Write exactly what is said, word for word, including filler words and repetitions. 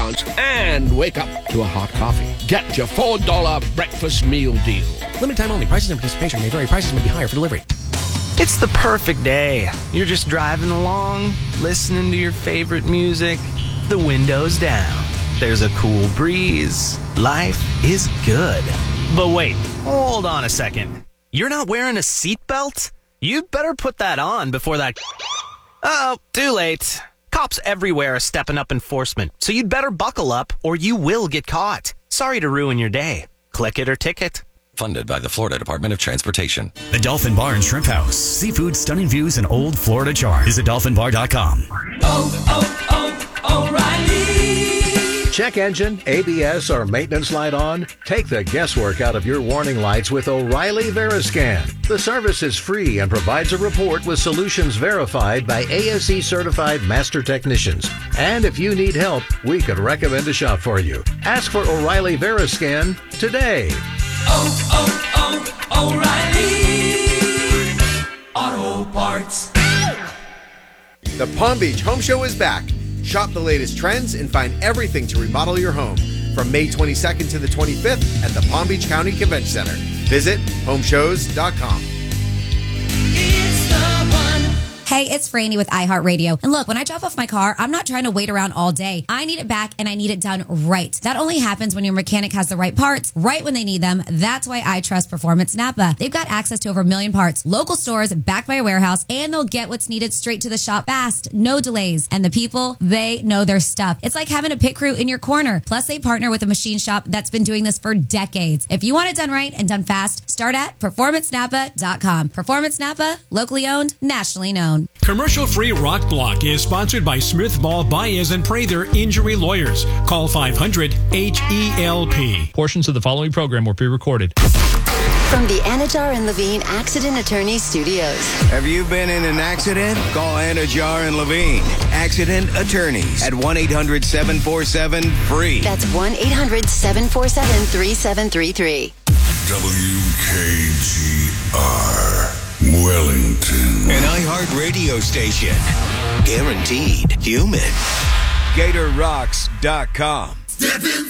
discounts, and wake up to a hot coffee. Get your four dollar breakfast meal deal. Limited time only. Prices and participation may vary. Prices may be higher for delivery. It's the perfect day. You're just driving along, listening to your favorite music. The window's down. There's a cool breeze. Life is good. But wait, hold on a second. You're not wearing a seatbelt? You'd better put that on before that... Uh-oh, too late. Cops everywhere are stepping up enforcement, so you'd better buckle up or you will get caught. Sorry to ruin your day. Click it or ticket. Funded by the Florida Department of Transportation. The Dolphin Bar and Shrimp House. Seafood, stunning views, and old Florida charm. Visit dolphin bar dot com. Oh, oh, oh, O'Reilly. Check engine, A B S, or maintenance light on? Take the guesswork out of your warning lights with O'Reilly Veriscan. The service is free and provides a report with solutions verified by A S E certified master technicians. And if you need help, we could recommend a shop for you. Ask for O'Reilly Veriscan today. Oh, oh, oh, O'Reilly Auto Parts. The Palm Beach Home Show is back. Shop the latest trends and find everything to remodel your home. From May twenty-second to the twenty-fifth at the Palm Beach County Convention Center. Visit home shows dot com. It's the one. Hey, it's Franny with iHeartRadio. And look, when I drop off my car, I'm not trying to wait around all day. I need it back and I need it done right. That only happens when your mechanic has the right parts, right when they need them. That's why I trust Performance Napa. They've got access to over a million parts, local stores backed by a warehouse, and they'll get what's needed straight to the shop fast. No delays. And the people, they know their stuff. It's like having a pit crew in your corner. Plus, they partner with a machine shop that's been doing this for decades. If you want it done right and done fast, start at performance napa dot com. Performance Napa, locally owned, nationally known. Commercial-free Rock Block is sponsored by Smith, Ball, Baez, and Prather Injury Lawyers. Call five hundred H E L P. Portions of the following program were pre-recorded. From the Anajar and Levine Accident Attorney Studios. Have you been in an accident? Call Anajar and Levine Accident Attorneys at one eight hundred seven four seven free. That's one eight hundred seven four seven three seven three three. W K G R. Wellington. An iHeart radio station. Guaranteed human. Gator Rocks dot com.